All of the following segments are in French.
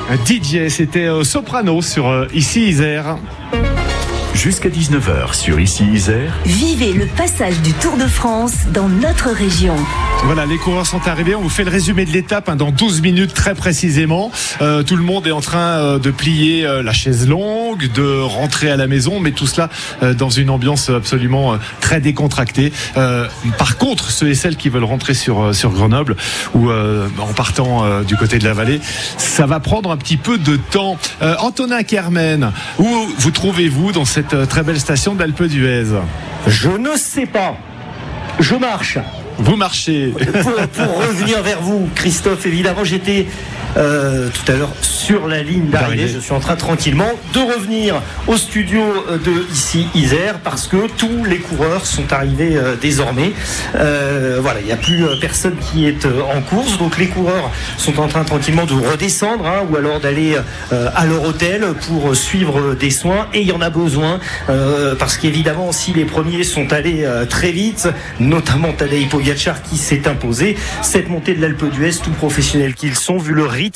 DJ, c'était Soprano sur Ici Isère. Jusqu'à 19h sur Ici Isère. Vivez le passage du Tour de France dans notre région. Voilà, les coureurs sont arrivés. On vous fait le résumé de l'étape dans 12 minutes très précisément. Tout le monde est en train de plier la chaise longue, de rentrer à la maison, mais tout cela dans une ambiance absolument très décontractée. Par contre, ceux et celles qui veulent rentrer sur Grenoble ou en partant du côté de la vallée, ça va prendre un petit peu de temps. Antonin Kermen, où vous trouvez-vous dans cette très belle station d'Alpe d'Huez? Je ne sais pas. Je marche. Vous marchez. Pour revenir vers vous, Christophe, évidemment, j'étais tout à l'heure sur la ligne d'arrivée. Je suis en train tranquillement de revenir au studio de Ici Isère parce que tous les coureurs sont arrivés désormais. Voilà, il n'y a plus personne qui est en course, donc les coureurs sont en train tranquillement de redescendre ou alors d'aller à leur hôtel pour suivre des soins, et il y en a besoin parce qu'évidemment, si les premiers sont allés très vite, notamment Tadej Pogačar qui s'est imposé, cette montée de l'Alpe d'Huez, tout professionnels qu'ils sont, vu le rythme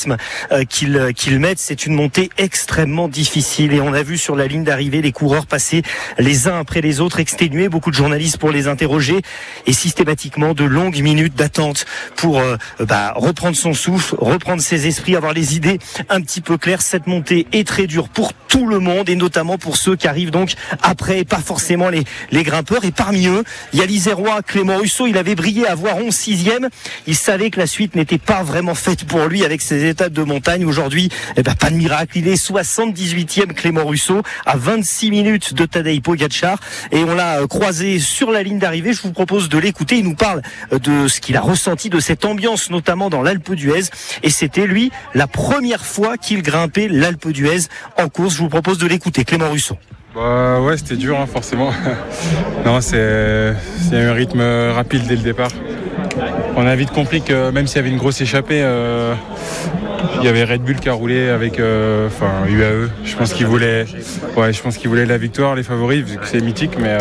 qu'ils mettent, c'est une montée extrêmement difficile, et on a vu sur la ligne d'arrivée les coureurs passer les uns après les autres exténués, beaucoup de journalistes pour les interroger, et systématiquement de longues minutes d'attente pour reprendre son souffle, reprendre ses esprits, avoir les idées un petit peu claires. Cette montée est très dure pour tout le monde, et notamment pour ceux qui arrivent donc après, et pas forcément les grimpeurs. Et parmi eux, il y a l'Isérois Clément Russo. Il avait brillé à Voiron 6e. Il savait que la suite n'était pas vraiment faite pour lui avec ses étapes de montagne. Aujourd'hui, pas de miracle. Il est 78e, Clément Russo, à 26 minutes de Tadej Pogačar, et on l'a croisé sur la ligne d'arrivée. Je vous propose de l'écouter. Il nous parle de ce qu'il a ressenti, de cette ambiance, notamment dans l'Alpe d'Huez, et c'était lui la première fois qu'il grimpait l'Alpe d'Huez en course. Je vous propose de l'écouter. Clément Russo. Ouais, c'était dur, forcément. Non, c'est un rythme rapide dès le départ. On a vite compris que même s'il y avait une grosse échappée, il y avait Red Bull qui a roulé avec UAE. Je pense qu'ils voulaient la victoire, les favoris, vu que c'est mythique, mais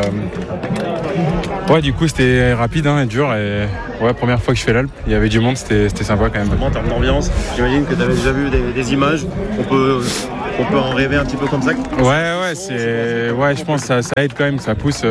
du coup c'était rapide et dur, et première fois que je fais l'Alpe, il y avait du monde, c'était sympa quand même. En termes d'ambiance, j'imagine que tu avais déjà vu des images. On peut en rêver un petit peu comme ça. Je pense que ça aide quand même, ça pousse.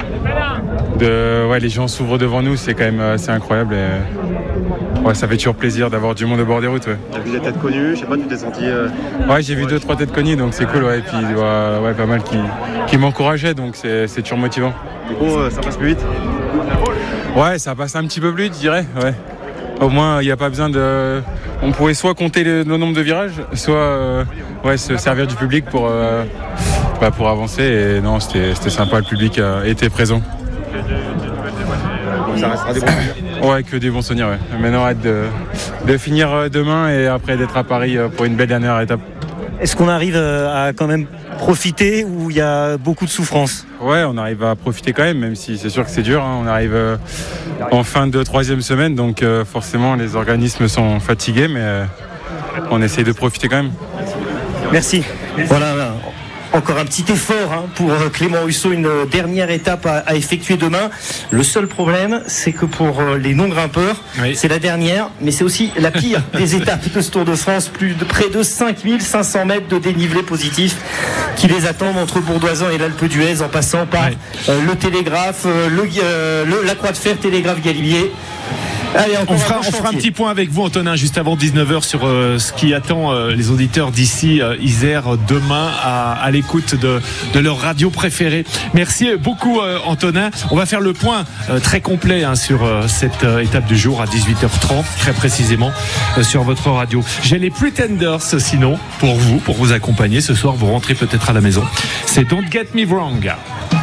Les gens s'ouvrent devant nous, c'est quand même incroyable, et ça fait toujours plaisir d'avoir du monde au bord des routes. T'as vu des têtes connues, je sais pas, tu t'es senti j'ai vu 2-3 têtes connues, donc c'est cool, et puis pas mal qui m'encourageaient, donc c'est toujours motivant. Du coup, ça passe plus vite? Ça passe un petit peu plus vite, je dirais. Au moins, il n'y a pas besoin de... On pouvait soit compter le nombre de virages, soit se servir du public pour avancer. Et non, c'était sympa, le public était présent. Ça restera des bons souvenirs. Que des bons souvenirs, Maintenant, hâte de finir demain, et après d'être à Paris pour une belle dernière étape. Est-ce qu'on arrive à quand même profiter, ou il y a beaucoup de souffrance? On arrive à profiter quand même si c'est sûr que c'est dur. On arrive en fin de 3e semaine, donc forcément les organismes sont fatigués, mais on essaye de profiter quand même. Merci. Voilà. Encore un petit effort pour Clément Russo, une dernière étape à effectuer demain. Le seul problème, c'est que pour les non-grimpeurs, c'est la dernière, mais c'est aussi la pire des étapes de ce Tour de France. Près de 5500 mètres de dénivelé positif qui les attendent entre Bourdoisan et l'Alpe d'Huez, en passant par le Télégraphe, la Croix de Fer, Télégraphe Galibier. Allez, on fera un petit point avec vous, Antonin, juste avant 19h sur ce qui attend les auditeurs d'ici Isère demain à l'écoute de leur radio préférée. Merci beaucoup, Antonin. On va faire le point très complet sur cette étape du jour à 18h30, très précisément sur votre radio. J'ai les Pretenders, sinon, pour vous accompagner ce soir. Vous rentrez peut-être à la maison. C'est Don't Get Me Wrong.